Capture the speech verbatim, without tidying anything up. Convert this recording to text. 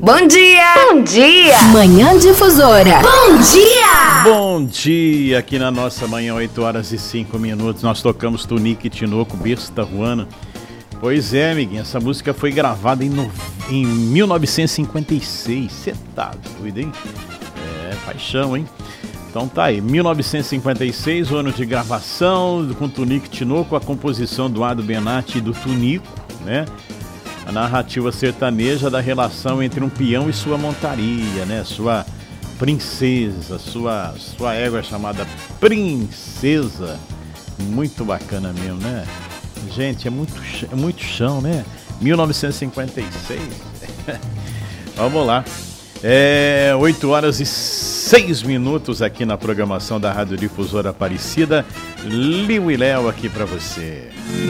Bom dia! Bom dia! Manhã Difusora. Bom dia! Bom dia, aqui na nossa manhã, oito horas e cinco minutos, nós tocamos Tunique e Tinoco, Berço Taruana. Pois é, amiguinho, essa música foi gravada em, no... em mil novecentos e cinquenta e seis, você tá doido, hein? É, paixão, hein? Então tá aí, mil novecentos e cinquenta e seis, o ano de gravação, com Tunique e Tinoco, a composição do Ado Benatti e do Tunico, né? A narrativa sertaneja da relação entre um peão e sua montaria, né? Sua princesa, sua, sua égua chamada Princesa. Muito bacana mesmo, né? Gente, é muito, é muito chão, né? mil novecentos e cinquenta e seis. Vamos lá. É oito horas e seis minutos aqui na programação da Rádio Difusora Aparecida. Liu e Léo aqui pra você.